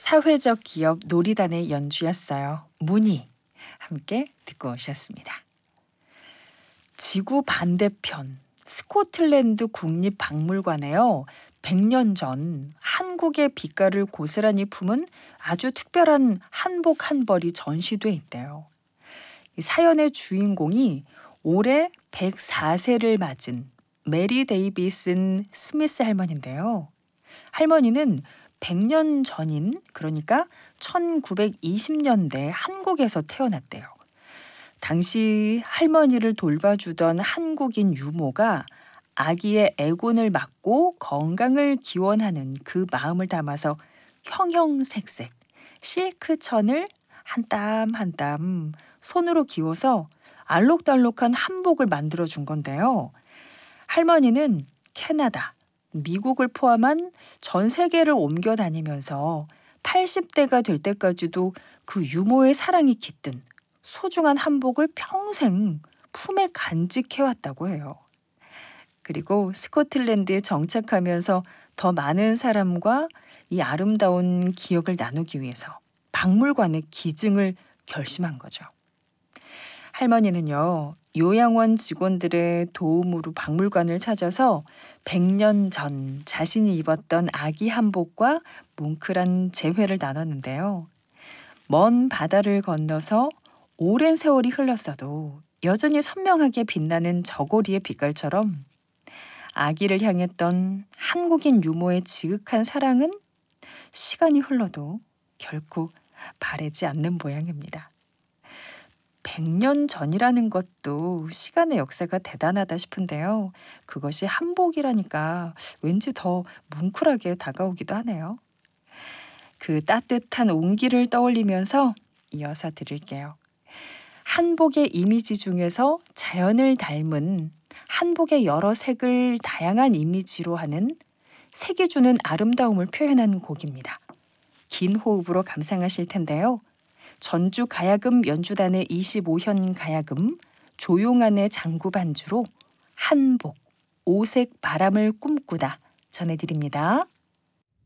사회적 기업 놀이단의 연주였어요. 문희 함께 듣고 오셨습니다. 지구 반대편 스코틀랜드 국립박물관에요. 100년 전 한국의 빛깔을 고스란히 품은 아주 특별한 한복 한 벌이 전시돼 있대요. 이 사연의 주인공이 올해 104세를 맞은 메리 데이비슨 스미스 할머니인데요. 할머니는 100년 전인 그러니까 1920년대 한국에서 태어났대요. 당시 할머니를 돌봐주던 한국인 유모가 아기의 애곤을 막고 건강을 기원하는 그 마음을 담아서 형형색색 실크천을 한 땀 한 땀 손으로 기워서 알록달록한 한복을 만들어준 건데요. 할머니는 캐나다, 미국을 포함한 전 세계를 옮겨 다니면서 80대가 될 때까지도 그 유모의 사랑이 깃든 소중한 한복을 평생 품에 간직해왔다고 해요. 그리고 스코틀랜드에 정착하면서 더 많은 사람과 이 아름다운 기억을 나누기 위해서 박물관의 기증을 결심한 거죠. 할머니는요, 요양원 직원들의 도움으로 박물관을 찾아서 100년 전 자신이 입었던 아기 한복과 뭉클한 재회를 나눴는데요. 먼 바다를 건너서 오랜 세월이 흘렀어도 여전히 선명하게 빛나는 저고리의 빛깔처럼 아기를 향했던 한국인 유모의 지극한 사랑은 시간이 흘러도 결코 바래지 않는 모양입니다. 100년 전이라는 것도 시간의 역사가 대단하다 싶은데요. 그것이 한복이라니까 왠지 더 뭉클하게 다가오기도 하네요. 그 따뜻한 온기를 떠올리면서 이어서 드릴게요. 한복의 이미지 중에서 자연을 닮은 한복의 여러 색을 다양한 이미지로 하는 색이 주는 아름다움을 표현한 곡입니다. 긴 호흡으로 감상하실 텐데요. 전주 가야금 연주단의 25현 가야금, 조용한의 장구 반주로 한복, 오색 바람을 꿈꾸다 전해드립니다.